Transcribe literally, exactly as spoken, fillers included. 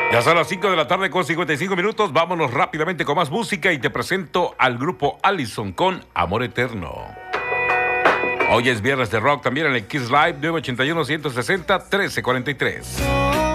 Ya son las cinco de la tarde con cincuenta y cinco minutos. Vámonos rápidamente con más música y te presento al grupo Allison con Amor Eterno. Hoy es viernes de rock también en el Kiss Live nueve ocho uno, uno sesenta, trece cuarenta y tres.